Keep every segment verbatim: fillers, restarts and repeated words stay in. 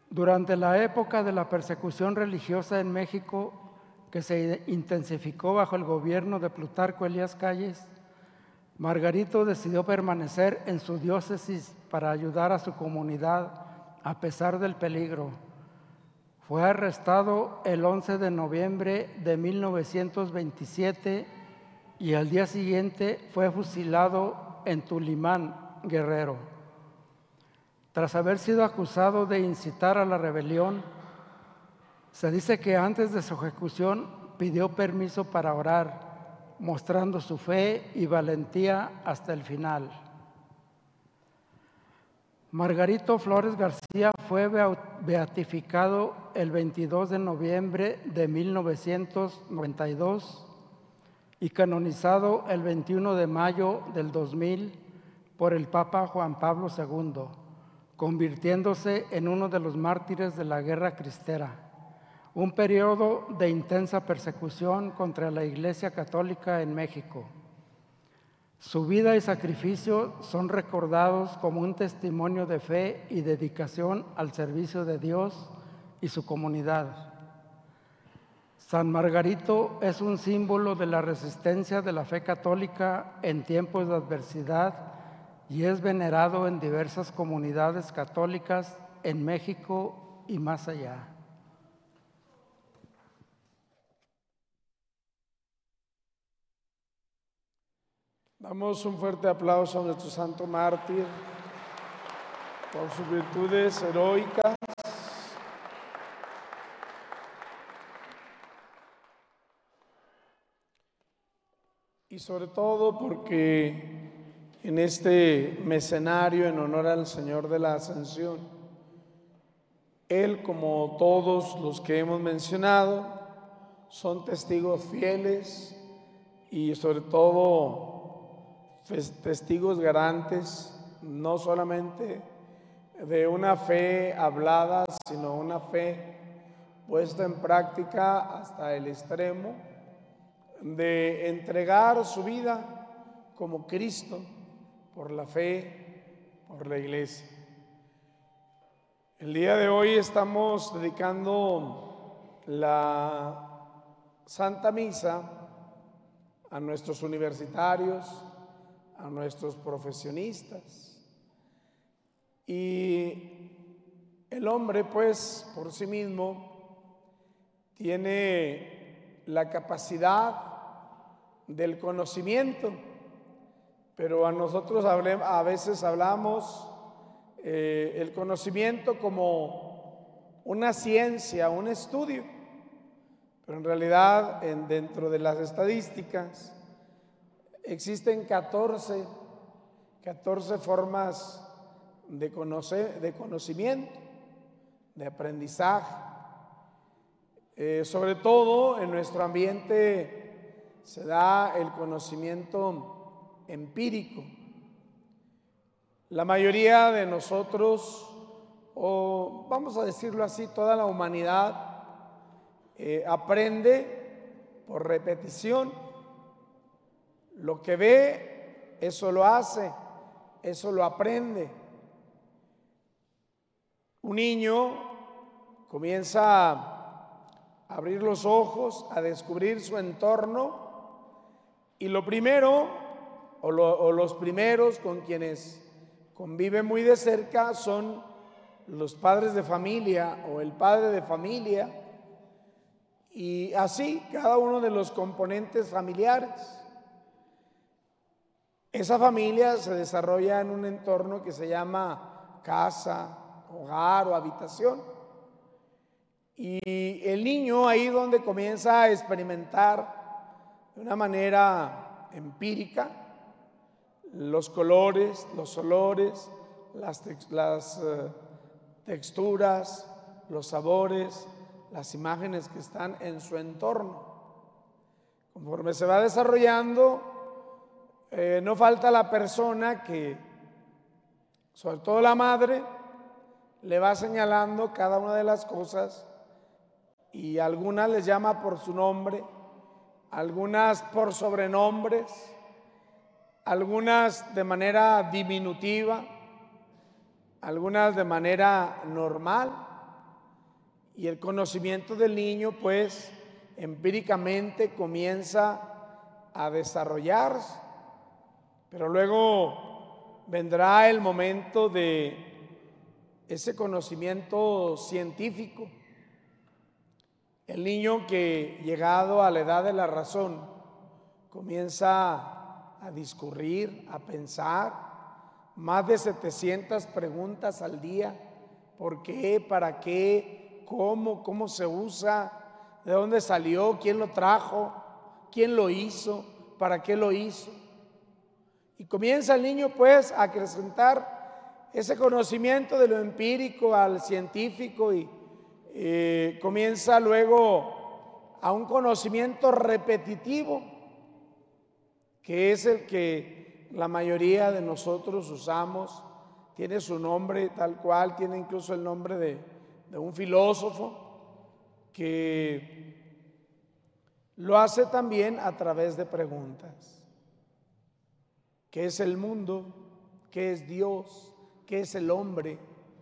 Durante la época de la persecución religiosa en México, que se intensificó bajo el gobierno de Plutarco Elías Calles, Margarito decidió permanecer en su diócesis para ayudar a su comunidad a pesar del peligro. Fue arrestado el once de noviembre de mil novecientos veintisiete y al día siguiente fue fusilado en Tulimán, Guerrero. Tras haber sido acusado de incitar a la rebelión, se dice que antes de su ejecución pidió permiso para orar, mostrando su fe y valentía hasta el final. Margarito Flores García fue beatificado el veintidós de noviembre de mil novecientos noventa y dos y canonizado el veintiuno de mayo del dos mil por el Papa Juan Pablo segundo, convirtiéndose en uno de los mártires de la Guerra Cristera, un periodo de intensa persecución contra la Iglesia Católica en México. Su vida y sacrificio son recordados como un testimonio de fe y dedicación al servicio de Dios y su comunidad. San Margarito es un símbolo de la resistencia de la fe católica en tiempos de adversidad y es venerado en diversas comunidades católicas en México y más allá. Damos un fuerte aplauso a nuestro santo mártir por sus virtudes heroicas. Y sobre todo porque en este mecenario en honor al Señor de la Ascensión, Él, como todos los que hemos mencionado, son testigos fieles y sobre todo testigos garantes, no solamente de una fe hablada, sino una fe puesta en práctica hasta el extremo de entregar su vida como Cristo por la fe, por la Iglesia. El día de hoy estamos dedicando la Santa Misa a nuestros universitarios, a nuestros profesionistas. Y el hombre, pues, por sí mismo, tiene la capacidad del conocimiento, pero a nosotros a veces hablamos eh, el conocimiento como una ciencia, un estudio, pero en realidad en, dentro de las estadísticas existen catorce, catorce formas de, conocer, de conocimiento, de aprendizaje. Eh, sobre todo en nuestro ambiente se da el conocimiento empírico. La mayoría de nosotros, o vamos a decirlo así, toda la humanidad eh, aprende por repetición. Lo que ve, eso lo hace, eso lo aprende. Un niño comienza a abrir los ojos, a descubrir su entorno, y lo primero, o, lo, o los primeros con quienes convive muy de cerca son los padres de familia o el padre de familia, y así cada uno de los componentes familiares. Esa familia se desarrolla en un entorno que se llama casa, hogar o habitación. Y el niño ahí donde comienza a experimentar de una manera empírica los colores, los olores, las, tex las uh, texturas, los sabores, las imágenes que están en su entorno. Conforme se va desarrollando, Eh, no falta la persona que, sobre todo la madre, le va señalando cada una de las cosas y algunas les llama por su nombre, algunas por sobrenombres, algunas de manera diminutiva, algunas de manera normal, Y el conocimiento del niño, pues, empíricamente comienza a desarrollarse, pero luego vendrá el momento de ese conocimiento científico. El niño que, llegado a la edad de la razón, comienza a discurrir, a pensar, más de setecientas preguntas al día: ¿por qué? ¿Para qué? ¿Cómo? ¿Cómo se usa? ¿De dónde salió? ¿Quién lo trajo? ¿Quién lo hizo? ¿Para qué lo hizo? Y comienza el niño, pues, a acrecentar ese conocimiento de lo empírico al científico, y eh, comienza luego a un conocimiento repetitivo, que es el que la mayoría de nosotros usamos. Tiene su nombre tal cual, tiene incluso el nombre de, de un filósofo que lo hace también a través de preguntas. ¿Qué es el mundo? ¿Qué es Dios? ¿Qué es el hombre?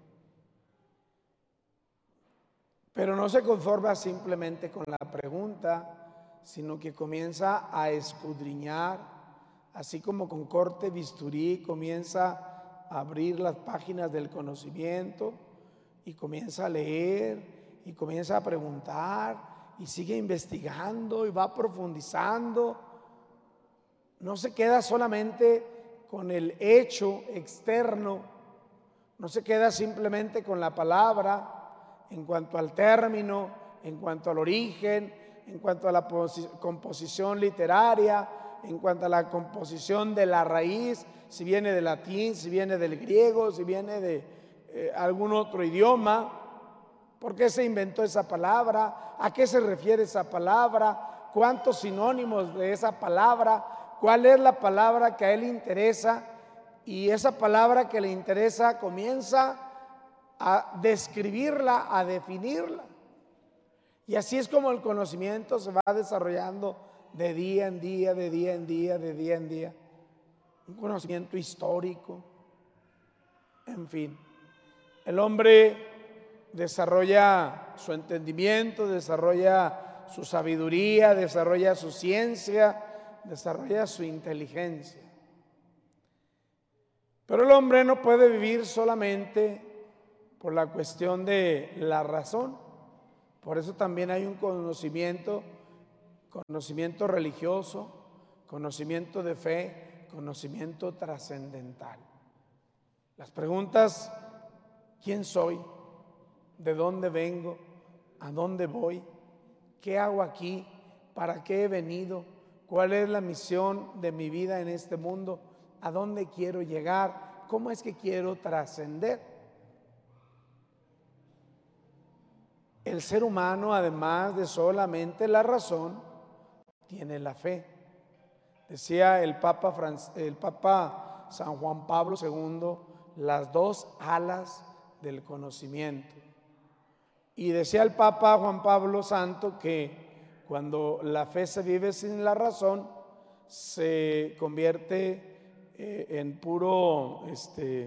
Pero no se conforma simplemente con la pregunta, sino que comienza a escudriñar, así como con corte bisturí comienza a abrir las páginas del conocimiento y comienza a leer y comienza a preguntar y sigue investigando y va profundizando. No se queda solamente con el hecho externo, no se queda simplemente con la palabra en cuanto al término, en cuanto al origen, en cuanto a la composición literaria, en cuanto a la composición de la raíz, si viene del latín, si viene del griego, si viene de eh, algún otro idioma. ¿Por qué se inventó esa palabra? ¿A qué se refiere esa palabra? ¿Cuántos sinónimos de esa palabra? ¿Cuál es la palabra que a él le interesa? Y esa palabra que le interesa comienza a describirla, a definirla. Y así es como el conocimiento se va desarrollando de día en día, de día en día, de día en día. Un conocimiento histórico. En fin, el hombre desarrolla su entendimiento, desarrolla su sabiduría, desarrolla su ciencia, desarrolla su inteligencia. Pero el hombre no puede vivir solamente por la cuestión de la razón. Por eso también hay un conocimiento, conocimiento religioso, conocimiento de fe, conocimiento trascendental. Las preguntas: ¿quién soy? ¿De dónde vengo? ¿A dónde voy? ¿Qué hago aquí? ¿Para qué he venido? ¿Cuál es la misión de mi vida en este mundo? ¿A dónde quiero llegar? ¿Cómo es que quiero trascender? El ser humano, además de solamente la razón, tiene la fe. Decía el Papa, Franc- el Papa San Juan Pablo segundo, las dos alas del conocimiento. Y decía el Papa Juan Pablo Santo que cuando la fe se vive sin la razón, se convierte eh, en puro, este,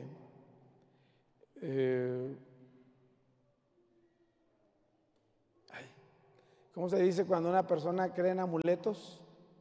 eh, ¿cómo se dice cuando una persona cree en amuletos?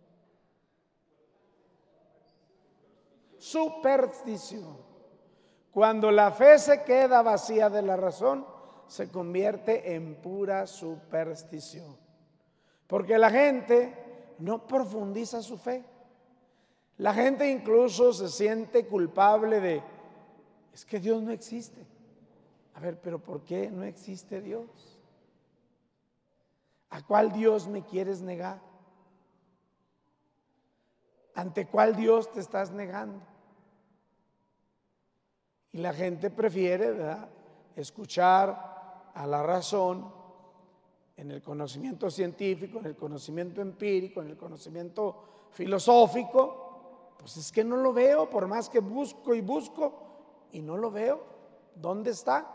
Superstición. Cuando la fe se queda vacía de la razón, se convierte en pura superstición. Porque la gente no profundiza su fe. La gente incluso se siente culpable de, es que Dios no existe. A ver, pero ¿por qué no existe Dios? ¿A cuál Dios me quieres negar? ¿Ante cuál Dios te estás negando? Y la gente prefiere, ¿verdad?, escuchar a la razón en el conocimiento científico, en el conocimiento empírico, en el conocimiento filosófico. Pues es que no lo veo, por más que busco y busco, y no lo veo. ¿Dónde está?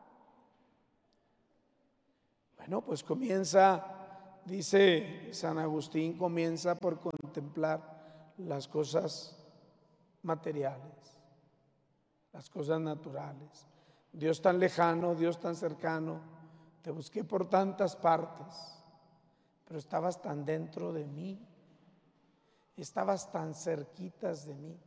Bueno, pues comienza, dice San Agustín, comienza por contemplar las cosas materiales, las cosas naturales. Dios tan lejano, Dios tan cercano, te busqué por tantas partes, pero estabas tan dentro de mí, estabas tan cerquitas de mí.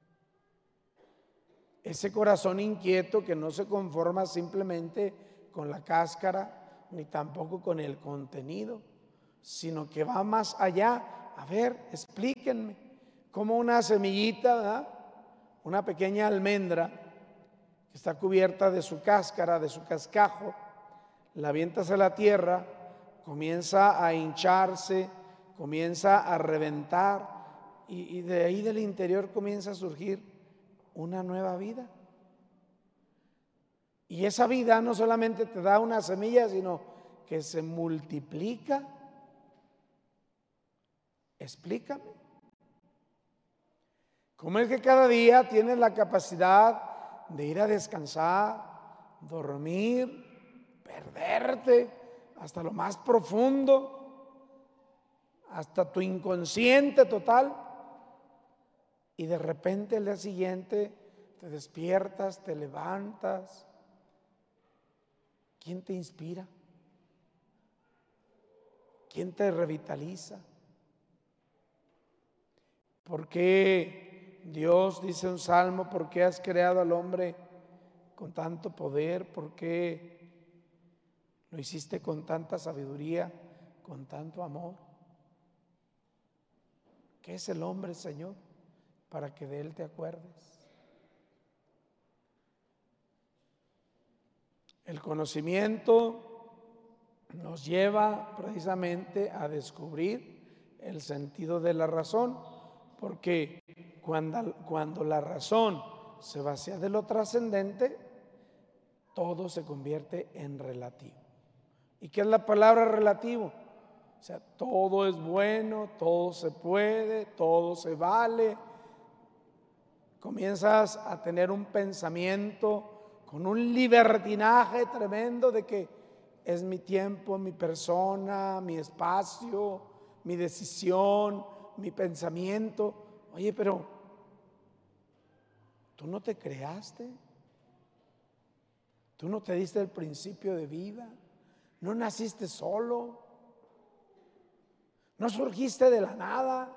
Ese corazón inquieto que no se conforma simplemente con la cáscara, ni tampoco con el contenido, sino que va más allá. A ver, explíquenme, como una semillita, ¿verdad? Una pequeña almendra que está cubierta de su cáscara, de su cascajo, la avientas a la tierra, comienza a hincharse, comienza a reventar, y, y de ahí del interior comienza a surgir una nueva vida. Y esa vida no solamente te da una semilla, sino que se multiplica. Explícame. ¿Cómo es que cada día tienes la capacidad de ir a descansar, dormir, perderte hasta lo más profundo, hasta tu inconsciente total? Y de repente el día siguiente te despiertas, te levantas. ¿Quién te inspira? ¿Quién te revitaliza? ¿Por qué Dios, dice un salmo, por qué has creado al hombre con tanto poder? ¿Por qué lo hiciste con tanta sabiduría, con tanto amor? ¿Qué es el hombre, Señor, para que de él te acuerdes? El conocimiento nos lleva precisamente a descubrir el sentido de la razón, porque cuando, cuando la razón se vacía de lo trascendente, todo se convierte en relativo. ¿Y qué es la palabra relativo? O sea, todo es bueno, todo se puede, todo se vale. Comienzas a tener un pensamiento con un libertinaje tremendo de que es mi tiempo, mi persona, mi espacio, mi decisión, mi pensamiento. Oye, pero tú no te creaste, tú no te diste el principio de vida, no naciste solo, no surgiste de la nada.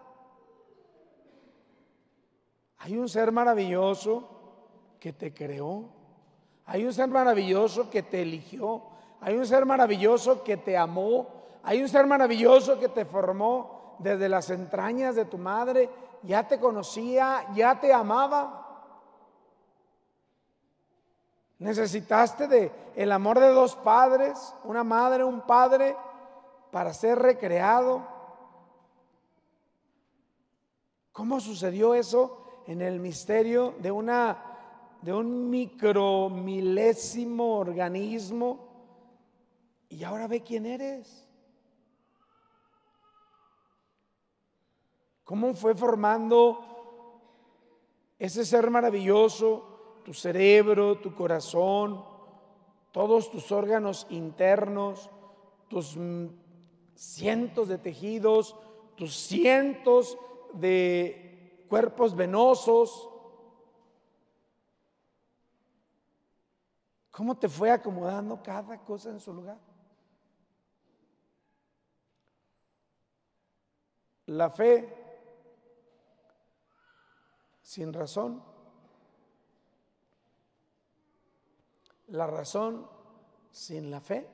Hay un ser maravilloso que te creó, hay un ser maravilloso que te eligió, hay un ser maravilloso que te amó, hay un ser maravilloso que te formó desde las entrañas de tu madre, ya te conocía, ya te amaba. Necesitaste de el amor de dos padres, una madre, un padre, para ser recreado. ¿Cómo sucedió eso? En el misterio de una de un micromilésimo organismo, y ahora ve quién eres. ¿Cómo fue formando ese ser maravilloso, tu cerebro, tu corazón, todos tus órganos internos, tus cientos de tejidos, tus cientos de cuerpos venosos? ¿Cómo te fue acomodando cada cosa en su lugar? La fe sin razón, la razón sin la fe.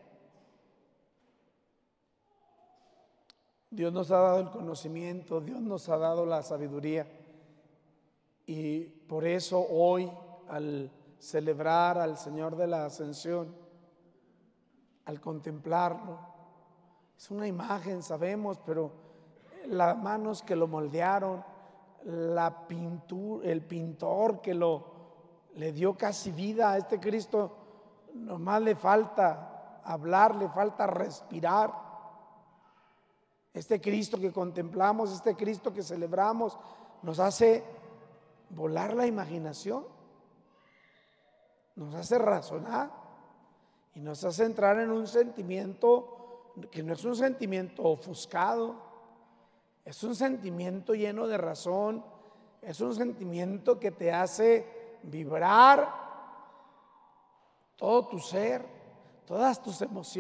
Dios nos ha dado el conocimiento, Dios nos ha dado la sabiduría, y por eso hoy, al celebrar al Señor de la Ascensión, al contemplarlo, es una imagen, sabemos, pero las manos que lo moldearon, la pintura, el pintor que lo le dio casi vida a este Cristo, nomás le falta hablar, le falta respirar. Este Cristo que contemplamos, este Cristo que celebramos, nos hace volar la imaginación, nos hace razonar y nos hace entrar en un sentimiento que no es un sentimiento ofuscado, es un sentimiento lleno de razón, es un sentimiento que te hace vibrar todo tu ser, todas tus emociones.